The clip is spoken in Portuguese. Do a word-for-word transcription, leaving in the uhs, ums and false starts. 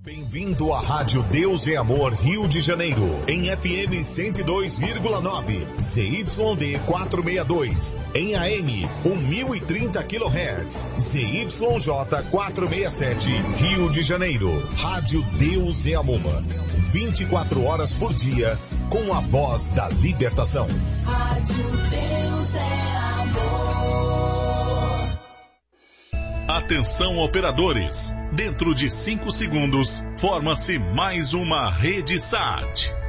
Bem-vindo à Rádio Deus é Amor Rio de Janeiro, em F M cento e dois vírgula nove, Z Y D quatrocentos e sessenta e dois, em A M mil e trinta quilohertz, Z Y J quatrocentos e sessenta e sete, Rio de Janeiro. Rádio Deus é Amor, vinte e quatro horas por dia, com a voz da libertação. Rádio Deus é Amor. Atenção, operadores. Dentro de cinco segundos, forma-se mais uma rede S A T.